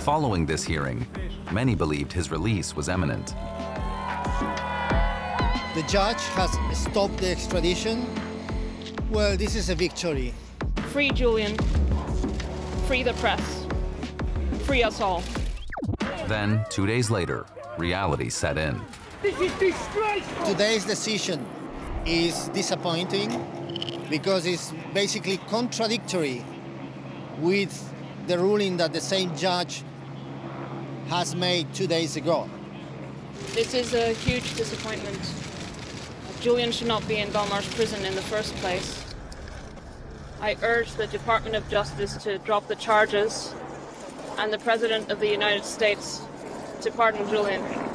Following this hearing, many believed his release was imminent. The judge has stopped the extradition. Well, this is a victory. Free Julian. Free the press. Free us all. Then, 2 days later, reality set in. This is disgraceful! Today's decision is disappointing because it's basically contradictory with the ruling that the same judge has made 2 days ago. This is a huge disappointment. Julian should not be in Belmarsh prison in the first place. I urge the Department of Justice to drop the charges and the President of the United States to pardon Julian.